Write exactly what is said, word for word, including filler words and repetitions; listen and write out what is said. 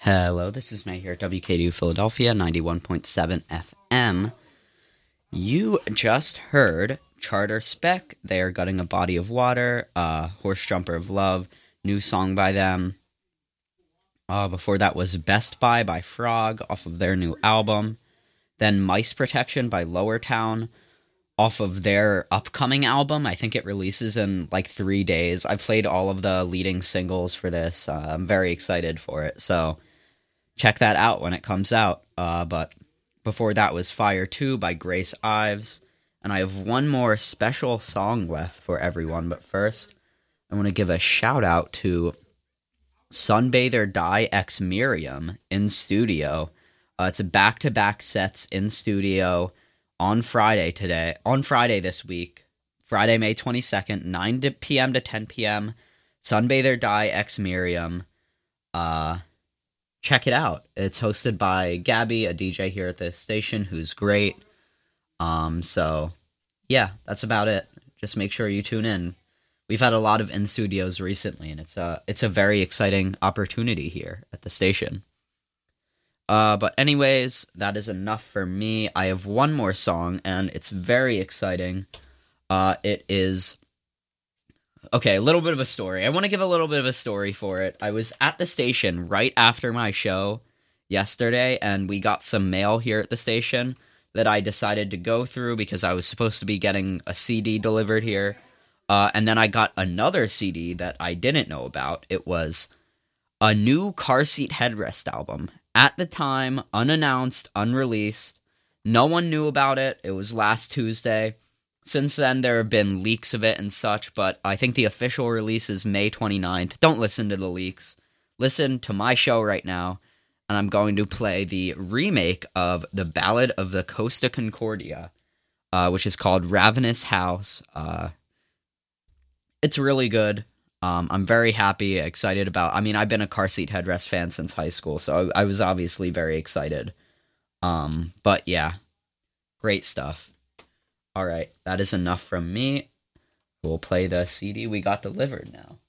Hello, this is May here at W K D U Philadelphia, ninety-one point seven F M. You just heard Charter Spec. They are Gutting a Body of Water, uh, Horse Jumper of Love, new song by them. Uh, before that was Best Buy by Frog off of their new album. Then Mice Protection by Lower Town off of their upcoming album. I think it releases in like three days. I played all of the leading singles for this. Uh, I'm very excited for it. So check that out when it comes out. Uh, but before that was Fire two by Grace Ives. And I have one more special song left for everyone. But first, I want to give a shout out to Sunbathe or Die x Miriam in studio. Uh, it's a back-to-back sets in studio on Friday today. On Friday this week. Friday, May twenty-second, nine p.m. to ten p.m. Sunbathe or Die x Miriam. Uh... Check it out. It's hosted by Gabby, a D J here at the station, who's great. Um, so, yeah, that's about it. Just make sure you tune in. We've had a lot of in-studios recently, and it's a, it's a very exciting opportunity here at the station. Uh, but anyways, that is enough for me. I have one more song, and it's very exciting. Uh, it is... Okay, a little bit of a story. I want to give a little bit of a story for it. I was at the station right after my show yesterday, and we got some mail here at the station that I decided to go through because I was supposed to be getting a C D delivered here. Uh, and then I got another C D that I didn't know about. It was a new Car Seat Headrest album. At the time, unannounced, unreleased. No one knew about it. It was last Tuesday. Since then, there have been leaks of it and such, but I think the official release is May twenty-ninth. Don't listen to the leaks. Listen to my show right now, and I'm going to play the remake of the Ballad of the Costa Concordia, uh, which is called Ravenous House. Uh, it's really good. Um, I'm very happy, excited about... I mean, I've been a Car Seat Headrest fan since high school, so I, I was obviously very excited. Um, but yeah, great stuff. Alright, that is enough from me. We'll play the C D we got delivered now.